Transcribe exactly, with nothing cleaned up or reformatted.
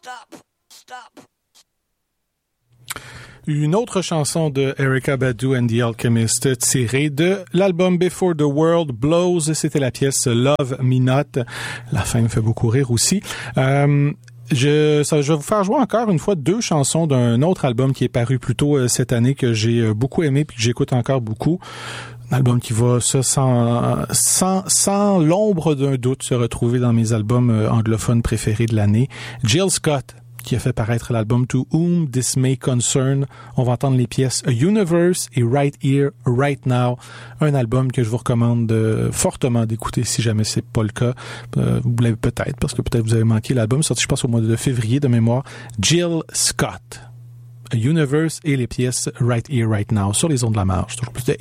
Une autre chanson de Erykah Badu and the Alchemist tirée de l'album Before the World Blows. C'était la pièce Love Me Not. La fin me fait beaucoup rire aussi. Euh, Je, ça, je vais vous faire jouer encore une fois deux chansons d'un autre album qui est paru plus tôt euh, cette année que j'ai euh, beaucoup aimé puis que j'écoute encore beaucoup. Un album qui va, ça, sans, sans, sans l'ombre d'un doute, se retrouver dans mes albums euh, anglophones préférés de l'année. Jill Scott, qui a fait paraître l'album To Whom This May Concern. On va entendre les pièces A Universe et Right Here, Right Now. Un album que je vous recommande euh, fortement d'écouter si jamais c'est pas le cas. Euh, vous l'avez peut-être, parce que peut-être vous avez manqué l'album, sorti je pense au mois de février de mémoire. Jill Scott. A Universe et les pièces Right Here, Right Now sur les ondes de la marge. Toujours plus de